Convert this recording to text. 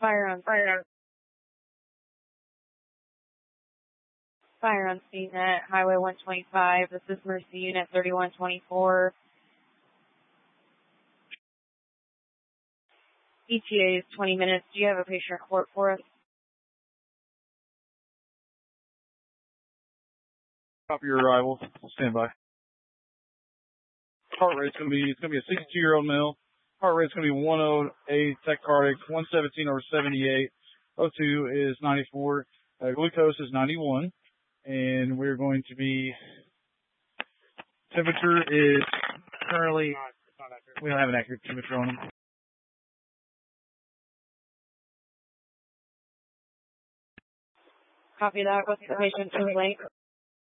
Fire on CNET, Highway 125. This is Mercy Unit 3124. ETA is 20 minutes. Do you have a patient report for us? Copy your arrival. Stand by. Heart rate's gonna be a 62-year-old male. Heart rate's gonna be 108, tachycardic, 117 over 78. O2 is 94. Glucose is 91. And we're going to be, temperature is currently, we don't have an accurate temperature on him. Copy that. What's the patient's length?